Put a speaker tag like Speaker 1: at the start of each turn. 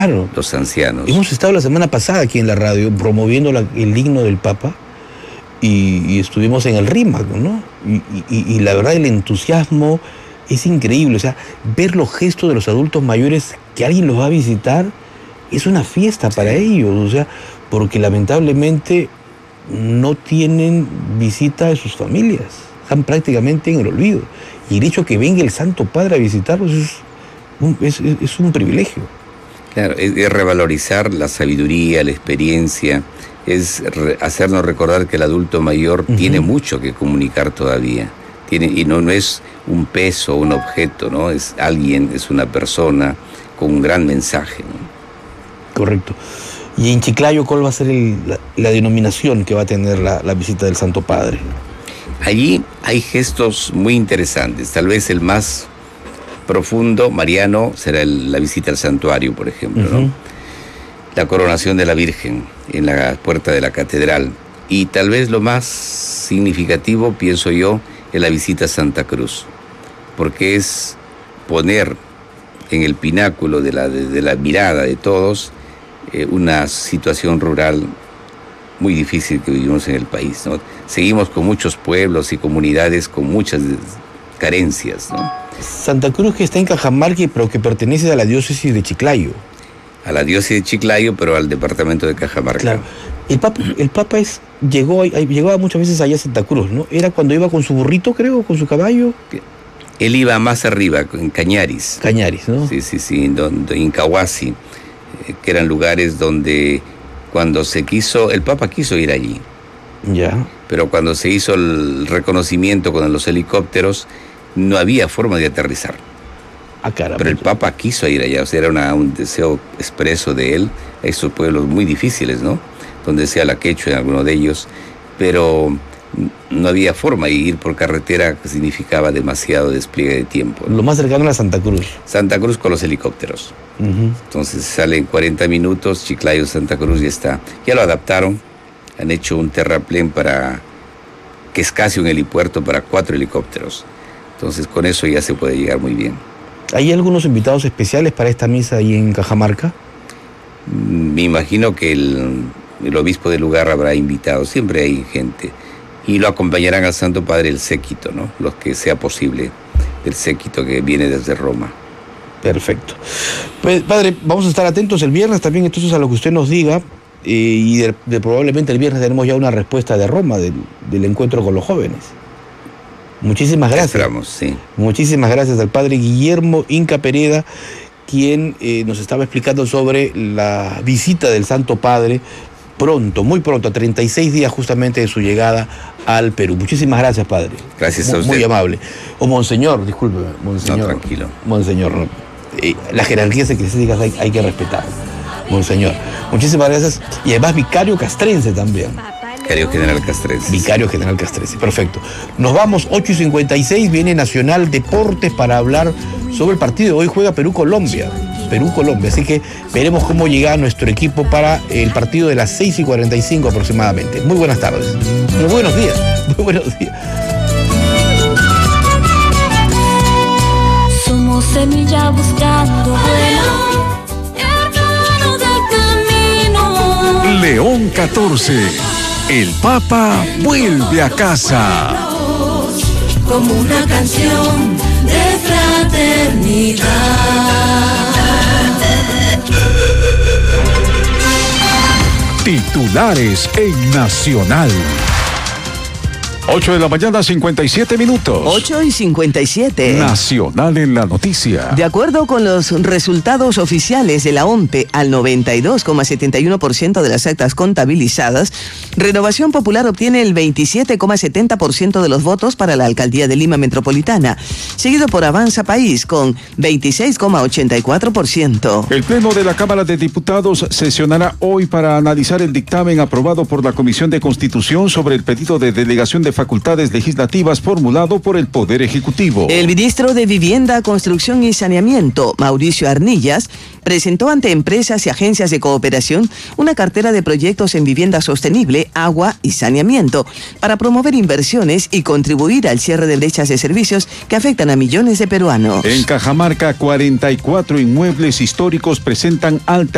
Speaker 1: Claro.
Speaker 2: Los ancianos.
Speaker 1: Hemos estado la semana pasada aquí en la radio promoviendo el himno del Papa y estuvimos en el RIMAC, ¿no? Y la verdad el entusiasmo es increíble. O sea, ver los gestos de los adultos mayores, que alguien los va a visitar, es una fiesta para ellos. O sea, porque lamentablemente no tienen visita de sus familias. Están prácticamente en el olvido. Y el hecho que venga el Santo Padre a visitarlos es un privilegio.
Speaker 2: Claro, es revalorizar la sabiduría, la experiencia, es hacernos recordar que el adulto mayor tiene mucho que comunicar todavía. Y no es un peso, un objeto, ¿no? Es alguien, es una persona con un gran mensaje, ¿no?
Speaker 1: Correcto. Y en Chiclayo, ¿cuál va a ser la denominación que va a tener la visita del Santo Padre?
Speaker 2: Allí hay gestos muy interesantes. Tal vez el más profundo, mariano, será la visita al santuario, por ejemplo, ¿no? La coronación de la Virgen en la puerta de la catedral. Y tal vez lo más significativo, pienso yo, es la visita a Santa Cruz, porque es poner en el pináculo de la mirada de todos una situación rural muy difícil que vivimos en el país, ¿no? Seguimos con muchos pueblos y comunidades con muchas carencias, ¿no?
Speaker 1: Santa Cruz, que está en Cajamarca, pero que pertenece a la diócesis de Chiclayo.
Speaker 2: A la diócesis de Chiclayo, pero al departamento de Cajamarca.
Speaker 1: Claro. El Papa llegó muchas veces allá a Santa Cruz, ¿no? Era cuando iba con su burrito, creo, con su caballo.
Speaker 2: Él iba más arriba, en Cañaris.
Speaker 1: Cañaris, ¿no?
Speaker 2: Sí, en Incahuasi, que eran lugares donde cuando el Papa quiso ir allí.
Speaker 1: Ya.
Speaker 2: Pero cuando se hizo el reconocimiento con los helicópteros, no había forma de aterrizar.
Speaker 1: Ah, caramba.
Speaker 2: Pero el Papa quiso ir allá, o sea, era un deseo expreso de él, a esos pueblos muy difíciles, ¿no? Donde sea la quechua en alguno de ellos, pero no había forma de ir por carretera, que significaba demasiado despliegue de tiempo, ¿no?
Speaker 1: Lo más cercano era Santa Cruz.
Speaker 2: Santa Cruz con los helicópteros. Entonces sale en 40 minutos, Chiclayo, Santa Cruz, ya está. Ya lo adaptaron, han hecho un terraplén que es casi un helipuerto para 4 helicópteros. Entonces con eso ya se puede llegar muy bien.
Speaker 1: ¿Hay algunos invitados especiales para esta misa ahí en Cajamarca?
Speaker 2: Me imagino que el obispo del lugar habrá invitado, siempre hay gente. Y lo acompañarán al Santo Padre el séquito, ¿no? Los que sea posible, del séquito que viene desde Roma.
Speaker 1: Perfecto. Pues, padre, vamos a estar atentos el viernes también entonces a lo que usted nos diga, y probablemente el viernes tenemos ya una respuesta de Roma del encuentro con los jóvenes. Muchísimas gracias.
Speaker 2: Esperamos, sí.
Speaker 1: Muchísimas gracias al padre Guillermo Inca Pereda, quien nos estaba explicando sobre la visita del Santo Padre pronto, muy pronto, a 36 días justamente de su llegada al Perú. Muchísimas gracias, padre.
Speaker 2: Gracias a usted.
Speaker 1: Muy amable. O monseñor, discúlpeme, monseñor.
Speaker 2: No, tranquilo.
Speaker 1: Monseñor, las jerarquías eclesiásticas hay que respetar. Monseñor, muchísimas gracias. Y además vicario castrense también.
Speaker 2: Vicario General Castrense.
Speaker 1: Vicario General Castrense, perfecto. Nos vamos, 8:56, viene Nacional Deportes para hablar sobre el partido. Hoy juega Perú-Colombia. Perú-Colombia, así que veremos cómo llega nuestro equipo para el partido de las 6:45 aproximadamente. Muy buenas tardes. Muy buenos días. Muy buenos días.
Speaker 3: Somos semilla buscando vuelo, hermano del camino.
Speaker 4: León 14. El Papa vuelve a casa.
Speaker 3: Como una canción de fraternidad.
Speaker 4: Titulares en Nacional. 8 de la mañana, 57 minutos.
Speaker 5: 8:57.
Speaker 4: Nacional en la noticia.
Speaker 5: De acuerdo con los resultados oficiales de la OMPE, al 92,71% de las actas contabilizadas, Renovación Popular obtiene el 27,70% de los votos para la Alcaldía de Lima Metropolitana, seguido por Avanza País con 26,84%.
Speaker 4: El Pleno de la Cámara de Diputados sesionará hoy para analizar el dictamen aprobado por la Comisión de Constitución sobre el pedido de delegación de facultades legislativas formulado por el Poder Ejecutivo.
Speaker 5: El ministro de Vivienda, Construcción y Saneamiento, Mauricio Arnillas, presentó ante empresas y agencias de cooperación una cartera de proyectos en vivienda sostenible, agua y saneamiento para promover inversiones y contribuir al cierre de brechas de servicios que afectan a millones de peruanos.
Speaker 4: En Cajamarca, 44 inmuebles históricos presentan alta